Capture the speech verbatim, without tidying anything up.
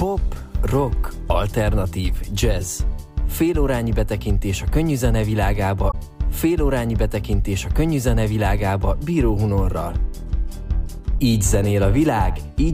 Pop, rock, alternatív, jazz. Félórányi betekintés a könnyű zene világába, félórányi betekintés a könnyű zene világába Bíró Hunorral. Így zenél a világ, így